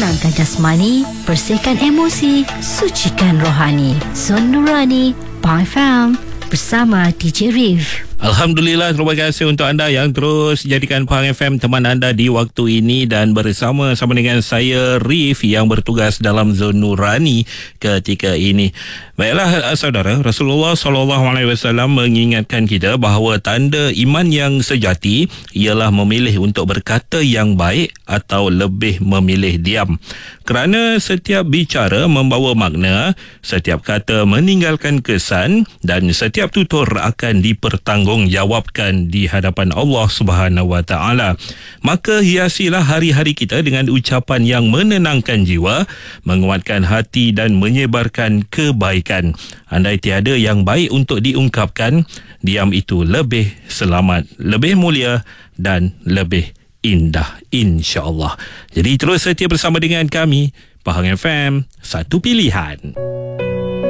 tenangkan jasmani, bersihkan emosi, sucikan rohani. Zon Nurani, Pang FM, bersama DJ Rif. Alhamdulillah, terima kasih untuk anda yang terus jadikan Pahang FM teman anda di waktu ini, dan bersama dengan saya Rif yang bertugas dalam Zon Nurani ketika ini. Baiklah saudara, Rasulullah SAW mengingatkan kita bahawa tanda iman yang sejati ialah memilih untuk berkata yang baik atau lebih memilih diam. Kerana setiap bicara membawa makna, setiap kata meninggalkan kesan, dan setiap tutur akan dipertanggungjawabkan di hadapan Allah Subhanahu Wa Taala. Maka hiasilah hari-hari kita dengan ucapan yang menenangkan jiwa, menguatkan hati dan menyebarkan kebaikan. Andai tiada yang baik untuk diungkapkan, diam itu lebih selamat, lebih mulia dan lebih indah, insya-Allah. Jadi terus setia bersama dengan kami, Pahang FM, satu pilihan.